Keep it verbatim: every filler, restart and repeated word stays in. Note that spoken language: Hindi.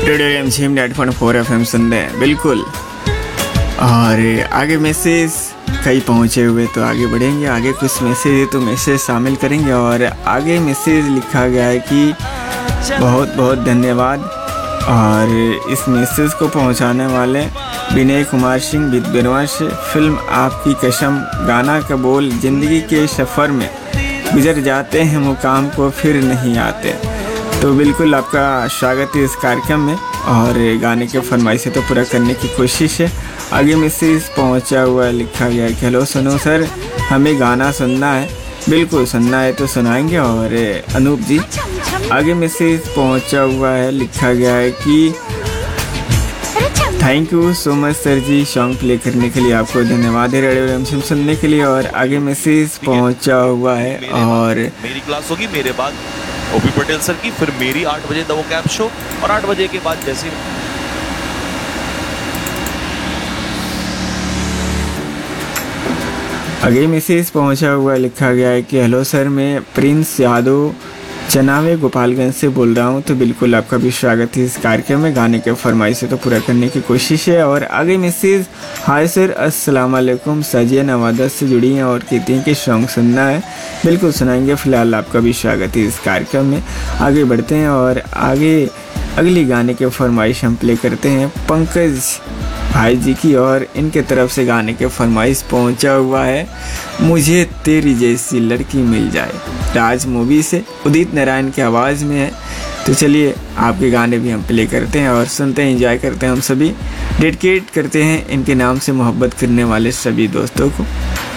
Radio MCM date point four F M सुन रहे हैं बिल्कुल। और आगे मैसेज कई पहुँचे हुए तो आगे बढ़ेंगे। आगे कुछ मैसेज है तो मैसेज शामिल करेंगे। और आगे मैसेज लिखा गया है कि बहुत बहुत धन्यवाद। और इस मैसेज को पहुंचाने वाले विनय कुमार सिंह बिदबरवा से। फिल्म आपकी कसम गाना का बोल ज़िंदगी के सफ़र में गुजर जाते हैं मुकाम को फिर नहीं आते। तो बिल्कुल आपका स्वागत है इस कार्यक्रम में। और गाने के फरमाइशें तो पूरा करने की कोशिश है। आगे मैसेज पहुंचा हुआ लिखा गया कि हेलो सुनो सर, हमें गाना सुनना है। बिल्कुल सुनना है तो सुनाएंगे। और अनूप जी आगे मैसेज पहुंचा हुआ है लिखा गया है कि thank you so much sir ji, song play करने के लिए आपको धन्यवाद है रेडियो एमसीएम सुनने के लिए। और आगे मैसेज पहुंचा हुआ है और मेरी क्लास होगी मेरे बाद ओपी पटेल सर की, फिर मेरी आठ बजे द कैप शो और आठ बजे के बाद जैसे आगे मैसेज पहुंचा हुआ लिखा गया है कि हेलो सर, मैं प्रिंस यादव चनावे गोपालगंज से बोल रहा हूं। तो बिल्कुल आपका भी स्वागत है इस कार्यक्रम में। गाने के फरमाइशें तो पूरा करने की कोशिश है। और आगे मैसेज हाय सर, अस्सलाम वालेकुम, साजिया नवादा से जुड़ी हैं और कहती हैं कि सॉन्ग सुनना है। बिल्कुल सुनाएंगे। फ़िलहाल आपका भी स्वागत है इस कार्यक्रम में। आगे बढ़ते हैं और आगे अगली गाने के फरमाइश हम प्ले करते हैं पंकज भाई जी की। और इनके तरफ से गाने के फरमाइश पहुंचा हुआ है मुझे तेरी जैसी लड़की मिल जाए, राज मूवी से। उदित नारायण की आवाज़ में है। तो चलिए आपके गाने भी हम प्ले करते हैं और सुनते हैं, एंजॉय करते हैं। हम सभी डेडिकेट करते हैं इनके नाम से मोहब्बत करने वाले सभी दोस्तों को।